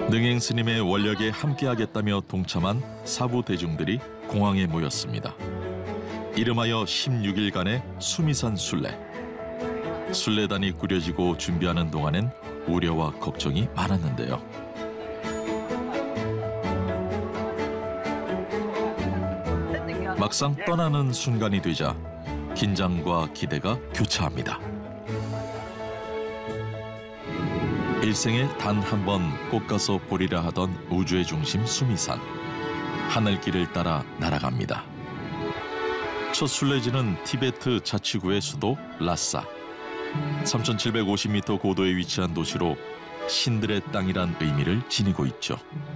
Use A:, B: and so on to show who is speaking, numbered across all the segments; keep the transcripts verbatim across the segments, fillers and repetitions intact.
A: 능행 스님의 원력에 함께하겠다며 동참한 사부 대중들이 공항에 모였습니다. 이름하여 십육 일간의 수미산 순례. 순례단이 꾸려지고 준비하는 동안엔 우려와 걱정이 많았는데요. 막상 떠나는 순간이 되자 긴장과 기대가 교차합니다. 일생에 단 한 번 꼭 가서 보리라 하던 우주의 중심 수미산. 하늘길을 따라 날아갑니다. 첫 순례지는 티베트 자치구의 수도 라싸. 삼천칠백오십 미터 고도에 위치한 도시로 신들의 땅이란 의미를 지니고 있죠.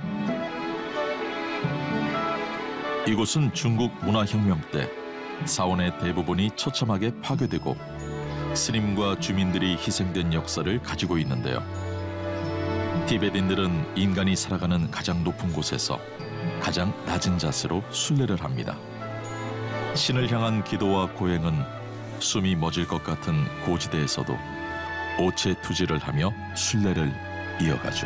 A: 이곳은 중국 문화혁명 때 사원의 대부분이 처참하게 파괴되고 스님과 주민들이 희생된 역사를 가지고 있는데요. 티베트인들은 인간이 살아가는 가장 높은 곳에서 가장 낮은 자세로 순례를 합니다. 신을 향한 기도와 고행은 숨이 멎을 것 같은 고지대에서도 오체투지를 하며 순례를 이어가죠.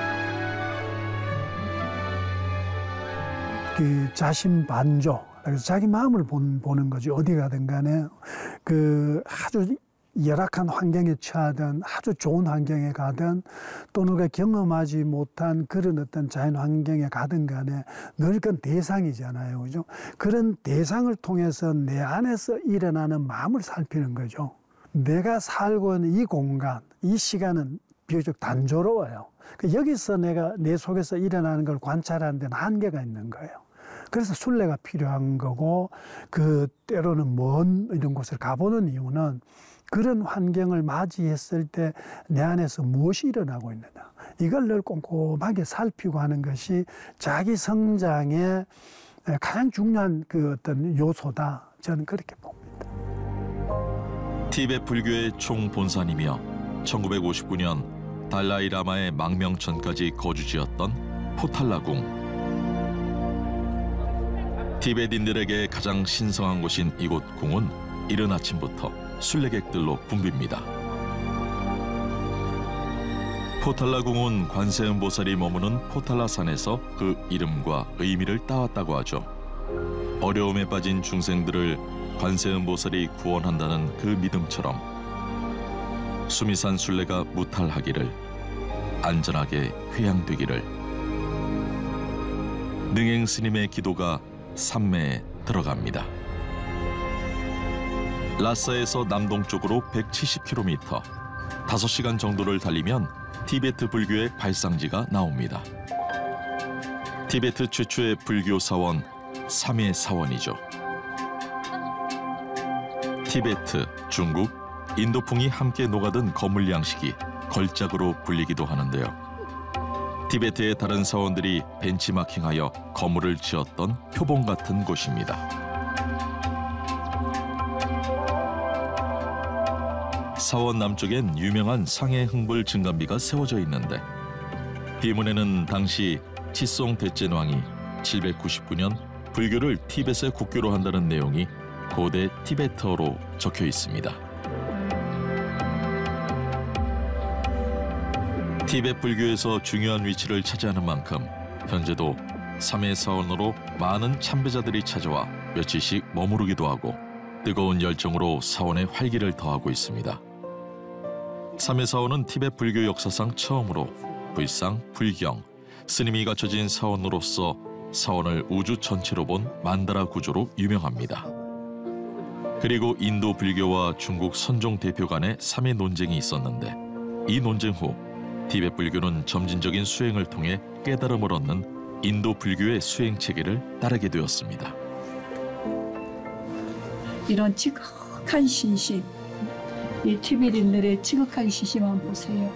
B: 그 자신 반조, 그래서 자기 마음을 본, 보는 거지. 어디 가든 간에 그 아주 열악한 환경에 처하든 아주 좋은 환경에 가든 또는 그 경험하지 못한 그런 어떤 자연 환경에 가든 간에 늘 그건 대상이잖아요. 그죠? 그런 대상을 통해서 내 안에서 일어나는 마음을 살피는 거죠. 내가 살고 있는 이 공간, 이 시간은 비교적 단조로워요. 여기서 내가 내 속에서 일어나는 걸 관찰하는 데는 한계가 있는 거예요. 그래서 순례가 필요한 거고, 그 때로는 먼 이런 곳을 가보는 이유는 그런 환경을 맞이했을 때 내 안에서 무엇이 일어나고 있느냐, 이걸 늘 꼼꼼하게 살피고 하는 것이 자기 성장의 가장 중요한 그 어떤 요소다, 저는 그렇게 봅니다.
A: 티베트 불교의 총본산이며 천구백오십구 년 달라이 라마의 망명전까지 거주지였던 포탈라궁. 티베트인들에게 가장 신성한 곳인 이곳 궁은 이른 아침부터 순례객들로 붐빕니다. 포탈라궁은 관세음보살이 머무는 포탈라산에서 그 이름과 의미를 따왔다고 하죠. 어려움에 빠진 중생들을 관세음보살이 구원한다는 그 믿음처럼 수미산 순례가 무탈하기를, 안전하게 회양되기를. 능행 스님의 기도가 산매에 들어갑니다. 라싸에서 남동쪽으로 백칠십 킬로미터, 다섯 시간 정도를 달리면 티베트 불교의 발상지가 나옵니다. 티베트 최초의 불교 사원, 삼해 사원이죠. 티베트, 중국, 인도풍이 함께 녹아든 거물 양식이 걸작으로 불리기도 하는데요. 티베트의 다른 사원들이 벤치마킹하여 거물을 지었던 표본 같은 곳입니다. 사원 남쪽엔 유명한 상해 흥불 증감비가 세워져 있는데, 비문에는 당시 치송 대젠왕이 칠백구십구 년 불교를 티벳의 국교로 한다는 내용이 고대 티베트어로 적혀 있습니다. 티베트 불교에서 중요한 위치를 차지하는 만큼 현재도 삼해 사원으로 많은 참배자들이 찾아와 며칠씩 머무르기도 하고 뜨거운 열정으로 사원의 활기를 더하고 있습니다. 삼해 사원은 티베트 불교 역사상 처음으로 불상, 불경, 스님이 갖춰진 사원으로서 사원을 우주 전체로 본 만다라 구조로 유명합니다. 그리고 인도 불교와 중국 선종 대표 간의 삼해 논쟁이 있었는데, 이 논쟁 후 티베트 불교는 점진적인 수행을 통해 깨달음을 얻는 인도 불교의 수행 체계를 따르게 되었습니다.
C: 이런 지극한 신심, 이 티베트인들의 지극한 신심 한번 보세요.